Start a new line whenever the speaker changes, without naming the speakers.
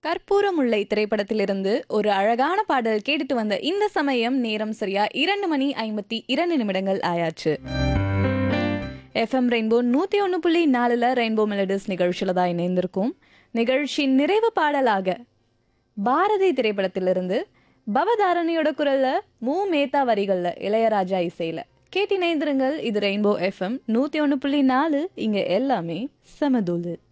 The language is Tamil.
கற்பூர முல்லை திரைப்படத்திலிருந்து ஒரு அழகான பாடல் கேட்டுட்டு வந்த இந்த சமயம் நேரம் சரியா 2:52 ஆயாச்சு. எஃப்எம் ரெயின்போ 101.4 ரெயின்போ மெலடிஸ் நிகழ்ச்சியில தான் இணைந்திருக்கும். நிகழ்ச்சியின் நிறைவு பாடலாக பாரதி திரைப்படத்திலிருந்து பவதாரணியோட குரல்ல மேத்தா வரிகள்ல இளையராஜா இசையில கேட்டு இணைந்திருங்கள். இது ரெயின்போ எஃப்எம் 101.4. இங்க எல்லாமே சமதூளு.